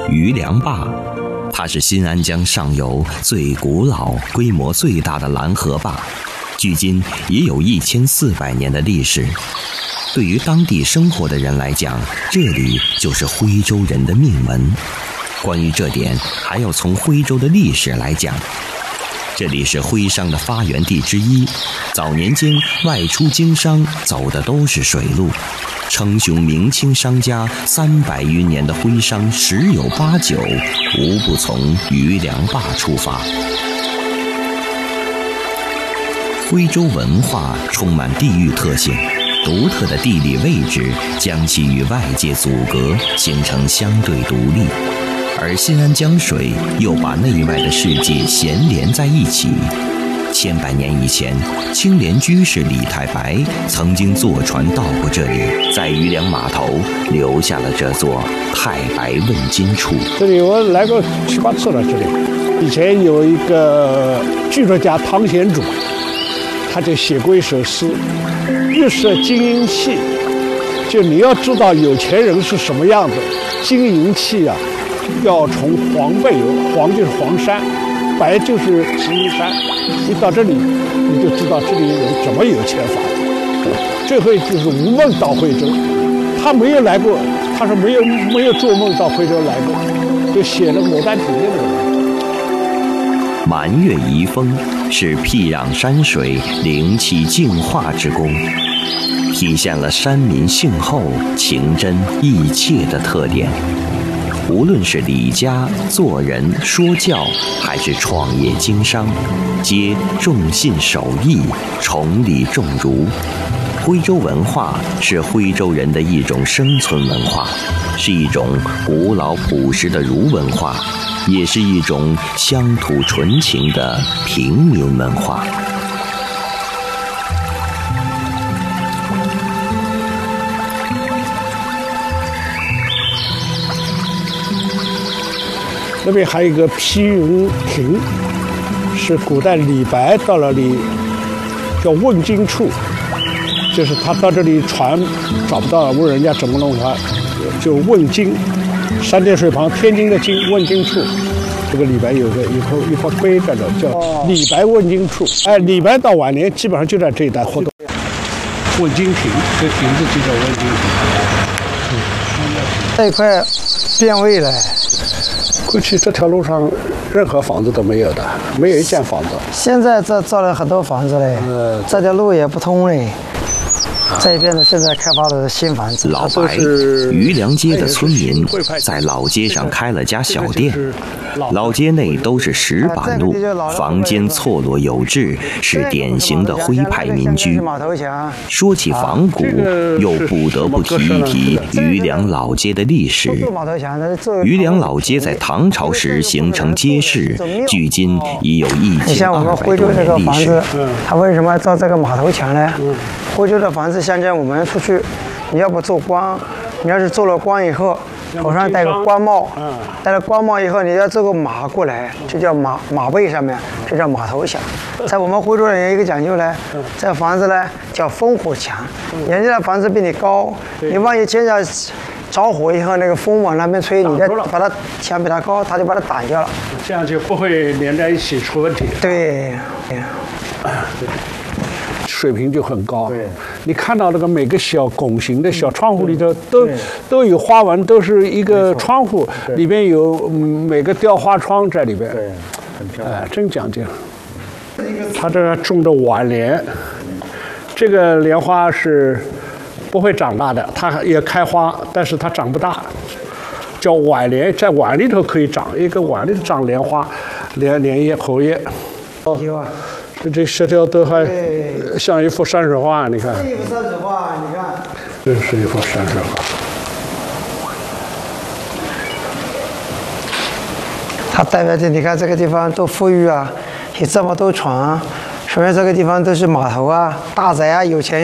余梁坝，它是新安江上游最古老、规模最大的拦河坝，距今也有1400年的历史。对于当地生活的人来讲，这里就是徽州人的命门。关于这点，还要从徽州的历史来讲。这里是徽商的发源地之一，早年间外出经商走的都是水路，称雄明清商家300余年的徽商10有8九无不从余梁坝出发。徽州文化充满地域特性，独特的地理位置将其与外界阻隔，形成相对独立。而新安江水又把内外的世界衔连在一起。千百年以前，青莲居士李太白曾经坐船到过这里，在余梁码头留下了这座太白问津处。 这里我来过7、8次了。这里以前有一个剧作家汤显祖，他就写过一首诗：玉设金银器，就你要知道有钱人是什么样子，金银器啊。要从黄背有，黄就是黄山，白就是石英山。一到这里，你就知道这里人怎么有钱法。这回就是吴梦到徽州，他没有来过，他说没有做梦到徽州来过，就写了《牡丹亭》的那个。 满月遗风是僻壤山水灵气净化之功，体现了山民性厚、情真意切的特点。无论是理家、做人、说教，还是创业经商，皆重信守义，崇礼重儒。徽州文化是徽州人的一种生存文化，是一种古老朴实的儒文化，也是一种乡土纯情的平民文化。 那边还有一个披云亭，是古代李白到那里叫问津处，就是他到这里船找不到，问人家怎么弄他，就问津，三点水旁天津的津，问津处。这个李白有一块碑在这，叫李白问津处。哎，李白到晚年基本上就在这一带活动。问津亭，这个亭子就叫问津亭。 这一块变味了。 过去这条路上任何房子都没有的，没有一间房子。 现在这造了很多房子嘞，这条路也不通嘞。这边呢，现在开发的新房子。 老白，余梁街的村民在老街上开了家小店，老街内都是石板路，房间错落有致，是典型的徽派民居。说起仿古，又不得不提一提余梁老街的历史。余梁老街在唐朝时形成街市，距今已有1200多年历史。 它为什么要造这个码头墙呢？徽州的房子，像我们出去，你要不做官，你要是做了官以后，头上戴个官帽，戴了官帽以后，你要做个马过来，就叫马背上面，就叫马头墙。在我们徽州人有一个讲究呢，这个房子呢叫烽火墙，人家的房子比你高，你万一见着着火以后，那个风往那边吹，你再把它墙比它高，它就把它挡掉了， 这样就不会连在一起出问题。 对。 水平就很高。对，你看到那个每个小拱形的小窗户里头都有花纹，都是一个窗户里边有每个雕花窗在里边。对，很漂亮。真讲究。他这种的晚莲，这个莲花是不会长大的，它也开花，但是它长不大，叫晚莲，在碗里头可以长，一个碗里头长莲花，莲叶、荷叶。有啊。这石条都还像一幅山水画，你看。这一幅山水画，你看。这是一幅山水画。 它代表着你看这个地方多富裕啊，有这么多船，说明这个地方都是码头啊、大宅啊，有钱。